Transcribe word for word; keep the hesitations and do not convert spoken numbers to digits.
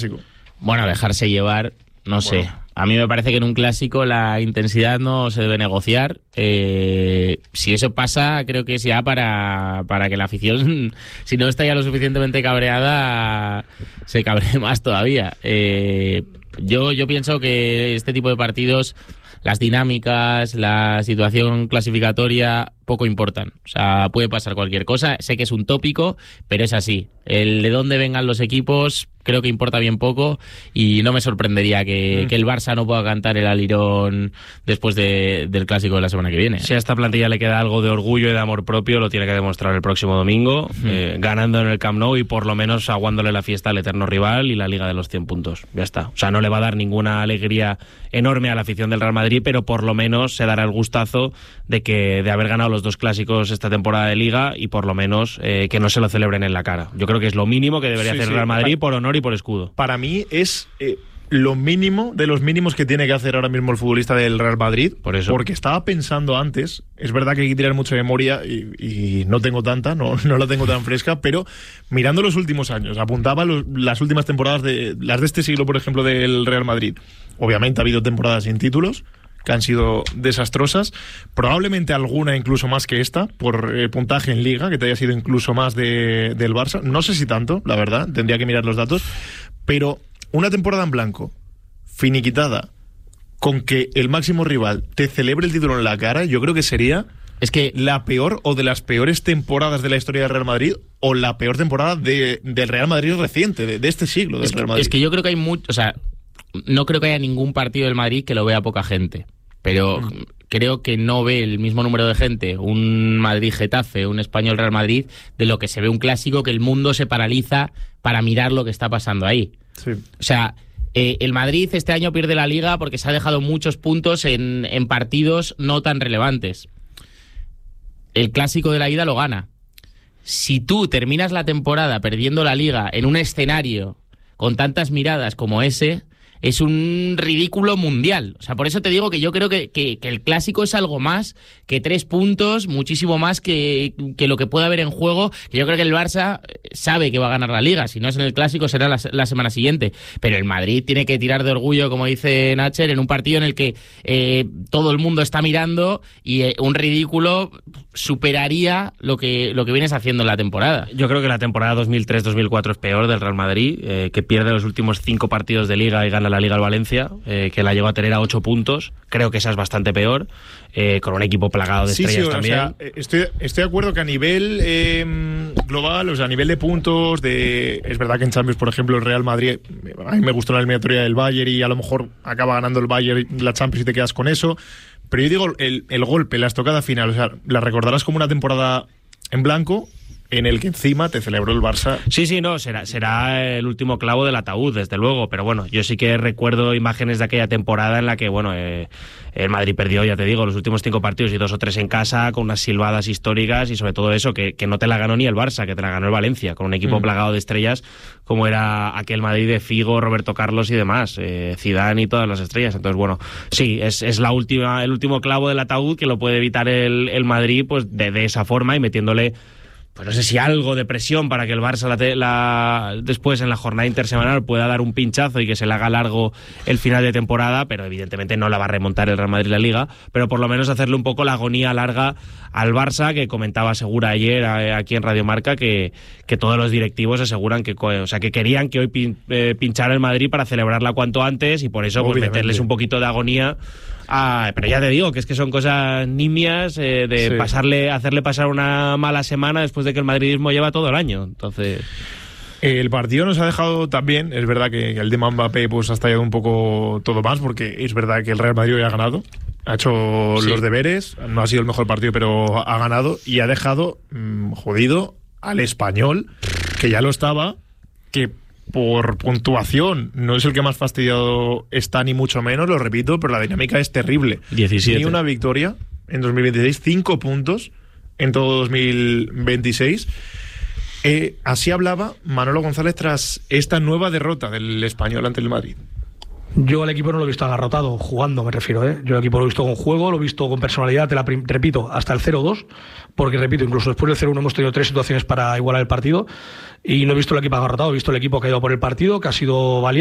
Bueno, dejarse llevar, no sé. Bueno. A mí me parece que en un clásico la intensidad no se debe negociar. Eh, si eso pasa, creo que es ya para, para que la afición, si no está ya lo suficientemente cabreada, se cabree más todavía. Eh, yo, yo pienso que este tipo de partidos, las dinámicas, la situación clasificatoria, poco importan. O sea, puede pasar cualquier cosa. Sé que es un tópico, pero es así. El de dónde vengan los equipos creo que importa bien poco y no me sorprendería que, mm. que el Barça no pueda cantar el alirón después de, del clásico de la semana que viene. Si a esta plantilla le queda algo de orgullo y de amor propio, lo tiene que demostrar el próximo domingo, mm. eh, ganando en el Camp Nou y por lo menos aguándole la fiesta al eterno rival y la Liga de los cien puntos. Ya está. O sea, no le va a dar ninguna alegría enorme a la afición del Real Madrid, pero por lo menos se dará el gustazo de que de haber ganado los dos clásicos esta temporada de Liga y por lo menos eh, que no se lo celebren en la cara. Yo creo que es lo mínimo que debería sí, hacer el Real Madrid sí. por honor y por escudo. Para mí es eh, lo mínimo de los mínimos que tiene que hacer ahora mismo el futbolista del Real Madrid. Por eso. Porque estaba pensando antes, es verdad que hay que tirar mucha memoria y, y no tengo tanta, no, no la tengo tan fresca, pero mirando los últimos años, apuntaba los, las últimas temporadas, de las de este siglo, por ejemplo, del Real Madrid. Obviamente ha habido temporadas sin títulos que han sido desastrosas, probablemente alguna incluso más que esta, por el puntaje en Liga, que te haya sido incluso más de, del Barça, no sé si tanto, la verdad, tendría que mirar los datos, pero una temporada en blanco, finiquitada, con que el máximo rival te celebre el título en la cara, yo creo que sería es que la peor o de las peores temporadas de la historia del Real Madrid, o la peor temporada de, del Real Madrid reciente, de, de este siglo del es Real que, Madrid. Es que yo creo que hay mucho, o sea, no creo que haya ningún partido del Madrid que lo vea poca gente, pero mm. creo que no ve el mismo número de gente un Madrid-Getafe, un Español-Real Madrid, de lo que se ve un clásico, que el mundo se paraliza para mirar lo que está pasando ahí. Sí. O sea, eh, el Madrid este año pierde la Liga porque se ha dejado muchos puntos en, en partidos no tan relevantes. El clásico de la ida lo gana. Si tú terminas la temporada perdiendo la Liga en un escenario con tantas miradas como ese, es un ridículo mundial. O sea, por eso te digo que yo creo que, que, que el clásico es algo más que tres puntos, muchísimo más que, que lo que puede haber en juego, que yo creo que el Barça sabe que va a ganar la Liga. Si no es en el clásico, será la, la semana siguiente. Pero el Madrid tiene que tirar de orgullo, como dice Nacher, en un partido en el que eh, todo el mundo está mirando y eh, un ridículo superaría lo que, lo que vienes haciendo en la temporada. Yo creo que la temporada dos mil tres dos mil cuatro es peor del Real Madrid, eh, que pierde los últimos cinco partidos de Liga y gana la Liga al Valencia, eh, que la llegó a tener a ocho puntos. Creo que esa es bastante peor, eh, con un equipo plagado de sí, estrellas sí, también. O sea, estoy, estoy de acuerdo que a nivel eh, global, o sea, a nivel de puntos, de es verdad que en Champions, por ejemplo, el Real Madrid, a mí me gustó la eliminatoria del Bayern y a lo mejor acaba ganando el Bayern la Champions y te quedas con eso. Pero yo digo, el, el golpe, la estocada final, o sea, la recordarás como una temporada en blanco, en el que encima te celebró el Barça. Sí, sí, no, será, será el último clavo del ataúd, desde luego, pero bueno, yo sí que recuerdo imágenes de aquella temporada en la que, bueno, eh, el Madrid perdió, ya te digo, los últimos cinco partidos y dos o tres en casa, con unas silbadas históricas y sobre todo eso, que, que no te la ganó ni el Barça, que te la ganó el Valencia, con un equipo mm. plagado de estrellas, como era aquel Madrid de Figo, Roberto Carlos y demás, eh, Zidane y todas las estrellas. Entonces, bueno, sí, es, es la última, el último clavo del ataúd que lo puede evitar el, el Madrid, pues de, de esa forma y metiéndole, pues no sé si algo de presión para que el Barça la te, la, después en la jornada intersemanal pueda dar un pinchazo y que se le haga largo el final de temporada, pero evidentemente no la va a remontar el Real Madrid la Liga, pero por lo menos hacerle un poco la agonía larga al Barça, que comentaba Segura ayer a, aquí en Radio Marca que, que todos los directivos aseguran que, o sea, que querían que hoy pin, eh, pinchara el Madrid para celebrarla cuanto antes y por eso pues, meterles un poquito de agonía. Ah, pero ya te digo que es que son cosas nimias eh, de sí. pasarle, hacerle pasar una mala semana después de que el madridismo lleva todo el año. Entonces, el partido nos ha dejado también, es verdad que el de Mbappé pues ha estallado un poco todo más, porque es verdad que el Real Madrid hoy ha ganado, ha hecho sí. los deberes, no ha sido el mejor partido, pero ha ganado y ha dejado mmm, jodido al Español, que ya lo estaba, que por puntuación no es el que más fastidiado está, ni mucho menos, lo repito, pero la dinámica es terrible. diecisiete. Ni una victoria en dos mil veintiséis, cinco puntos en todo dos mil veintiséis. Eh, así hablaba Manolo González tras esta nueva derrota del Español ante el Madrid. Yo al equipo no lo he visto agarrotado, jugando me refiero, ¿eh? Yo al equipo lo he visto con juego, lo he visto con personalidad, te la prim- te repito, hasta el cero dos, porque repito, incluso después del cero uno hemos tenido tres situaciones para igualar el partido y no he visto el equipo agarrotado, he visto el equipo que ha ido por el partido, que ha sido valiente.